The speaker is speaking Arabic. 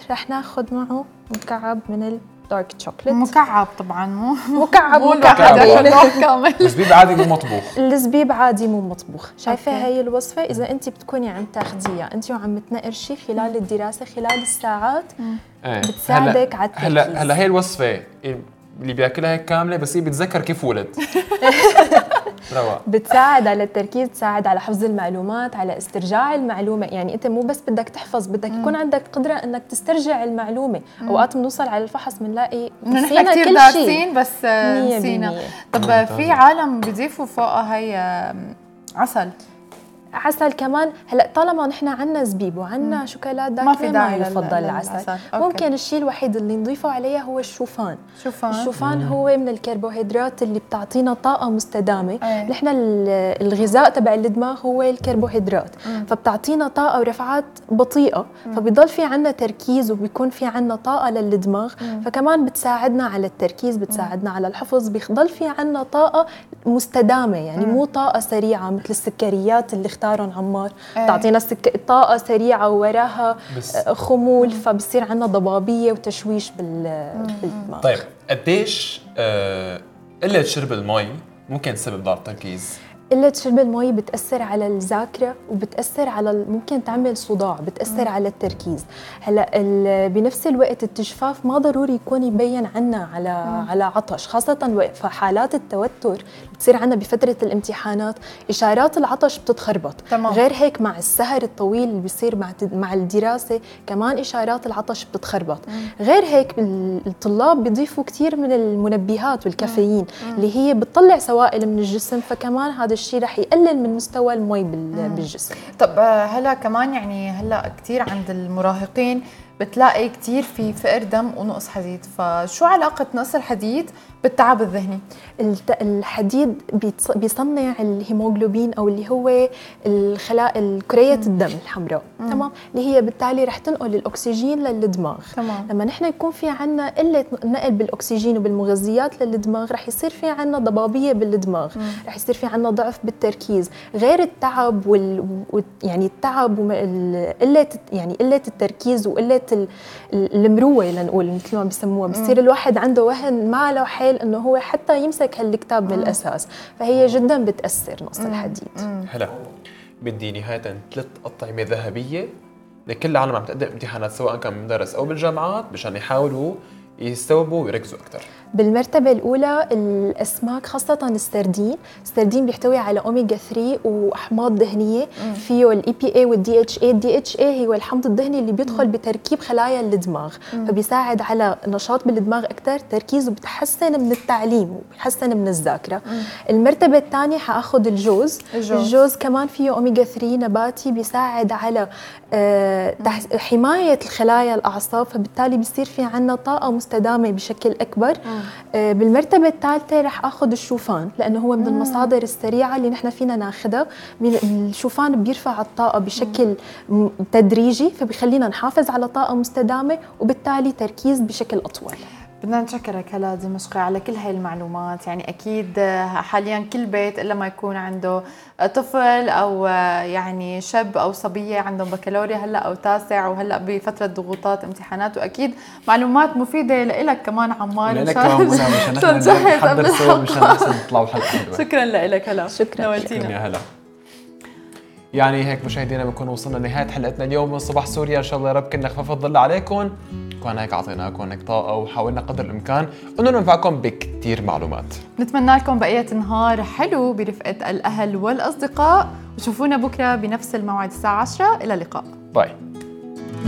رح ناخذ معه مكعب من الدارك شوكليت. مكعب طبعا، مو مكعب كامل. الزبيب عادي مو مطبوخ. الزبيب عادي مو مطبوخ. شايفه أوكي. هي الوصفه اذا انت بتكوني عم تاخذيها انت وعم تنقرشي خلال الدراسه خلال الساعات بتساعدك على التركيز. هلا هي الوصفه اللي بياكلها هيك كامله بس هي بتذكر كيف ولد. بتساعد على التركيز، بتساعد على حفظ المعلومات، على استرجاع المعلومة. يعني انت مو بس بدك تحفظ، بدك يكون عندك قدرة انك تسترجع المعلومة. اوقات بنوصل على الفحص بنلاقي نحن كثير دارسين بس نسينا. طب في عالم بيضيفوا فوقها هي عسل كمان. هلا طالما نحن عندنا زبيب وعندنا شوكولاته داكنه ما في داعي يفضل العسل. ممكن الشيء الوحيد اللي نضيفه عليها هو الشوفان. الشوفان هو من الكربوهيدرات اللي بتعطينا طاقه مستدامه. نحن الغذاء تبع الدماغ هو الكربوهيدرات، فبتعطينا طاقه ورفعات بطيئه، فبيضل في عندنا تركيز وبيكون في عندنا طاقه للدماغ. فكمان بتساعدنا على التركيز، بتساعدنا على الحفظ، بيضل في عندنا طاقه مستدامه. يعني مو طاقه سريعه مثل السكريات اللي اختارهم عمار تعطينا طاقه سريعه ووراها خمول، فبصير عندنا ضبابيه وتشويش بالدماغ. طيب قديش قله شرب المي ممكن تسبب ضعف تركيز؟ قلة شرب المي بتأثر على الذاكرة وبتأثر على ممكن تعمل صداع، بتأثر على التركيز. هلا بنفس الوقت التجفاف ما ضروري يكون يبين عنا على عطش، خاصة في حالات التوتر بتصير عنا بفترة الامتحانات إشارات العطش بتتخربط. غير هيك مع السهر الطويل اللي بيصير مع الدراسة كمان إشارات العطش بتتخربط. غير هيك الطلاب بيضيفوا كثير من المنبهات والكافيين اللي هي بتطلع سوائل من الجسم، فكمان هذا الشيء رح يقلل من مستوى المي بالجسم. طب هلا كمان يعني هلا كثير عند المراهقين بتلاقي كثير في فقر دم ونقص حديد، فشو علاقة نقص الحديد بالتعب الذهني؟ الحديد بيصنع الهيموغلوبين او اللي هو كرية الدم الحمراء، تمام، اللي هي بالتالي رح تنقل الاكسجين للدماغ. لما نحن يكون في عنا قلة نقل بالاكسجين وبالمغذيات للدماغ رح يصير في عنا ضبابية بالدماغ، رح يصير في عنا ضعف بالتركيز. غير التعب يعني التعب قلة التركيز وقلة المروة لنقول مثل ما بيسموها، بصير الواحد عنده وهن ما له حيل انه هو حتى يمسك هالكتاب من الاساس، فهي جدا بتاثر نقص الحديد. هلا بدي نهايه 3 أطعمة ذهبيه لكل العالم عم تقدم امتحانات سواء كان بالمدارس او بالجامعات مشان يحاولوا يستوعبوا ويركزوا اكثر. بالمرتبة الأولى الأسماك، خاصة السردين بيحتوي على أوميجا 3 وأحماض دهنية، فيه ال EPA وال DHA. ال DHA هو الحمض الدهني اللي بيدخل بتركيب خلايا الدماغ، فبيساعد على نشاط بالدماغ أكثر، تركيز، وبتحسن من التعليم وبتحسن من الذاكرة. المرتبة الثانية حأخذ الجوز كمان فيه أوميجا 3 نباتي، بيساعد على حماية الخلايا الأعصاب، فبالتالي بيصير في عنا طاقة مستدامة بشكل أكبر. بالمرتبة الثالثة رح أخذ الشوفان لأنه هو من المصادر السريعة اللي نحن فينا ناخذها. الشوفان بيرفع الطاقة بشكل تدريجي، فبيخلينا نحافظ على طاقة مستدامة وبالتالي تركيز بشكل أطول. بدنا نشكرك هلا دمشقي على كل هاي المعلومات. يعني أكيد حاليا كل بيت إلا ما يكون عنده طفل أو يعني شاب أو صبية عندهم بكالوريا هلا أو تاسع وهلا بفترة ضغوطات امتحانات، وأكيد معلومات مفيدة لإلك كمان عمار لإلك كمان مشان نحضر سوا مشان نطلعوا حلقة حلوة. شكرا لإلك هلا. شكرا يا هلا. يعني هيك مشاهدينا بنكون وصلنا لنهاية حلقتنا اليوم من صباح سوريا. إن شاء الله يا رب كنا خفاف الظل عليكم، كون هيك أعطيناكم هيك طاقة وحاولنا قدر الإمكان إنه ننفعكم بكتير معلومات. نتمنى لكم بقية نهار حلو برفقة الأهل والأصدقاء، وشوفونا بكرة بنفس الموعد الساعة 10. إلى اللقاء. باي.